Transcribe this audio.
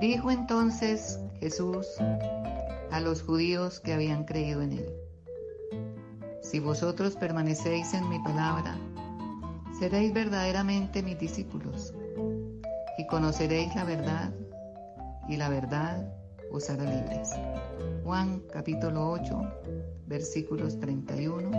Dijo entonces Jesús a los judíos que habían creído en él: si vosotros permanecéis en mi palabra, seréis verdaderamente mis discípulos, y conoceréis la verdad, y la verdad os hará libres. Juan capítulo 8, versículos 31